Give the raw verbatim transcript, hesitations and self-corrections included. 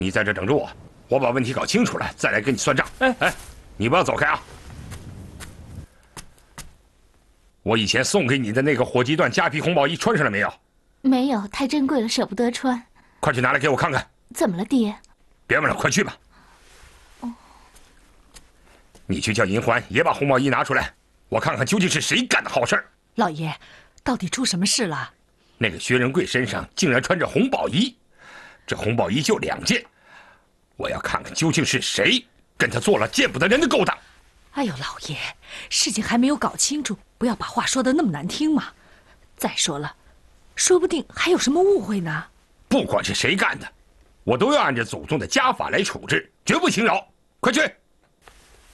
你在这等着我，我把问题搞清楚了再来跟你算账。哎哎，你不要走开啊！我以前送给你的那个火鸡缎夹皮红宝衣穿上了没有？ 没有，太珍贵了，舍不得穿。 快去拿来给我看看。 怎么了，爹？ 别问了，快去吧。哦。你去叫银环也把红宝衣拿出来，我看看究竟是谁干的好事。 老爷，到底出什么事了？ 那个薛仁贵身上竟然穿着红宝衣，这红宝衣就两件，我要看看究竟是谁跟他做了见不得人的勾当。 哎呦，老爷，事情还没有搞清楚，不要把话说得那么难听嘛。再说了，说不定还有什么误会呢。 不管是谁干的，我都要按照祖宗的家法来处置，绝不轻饶。快去！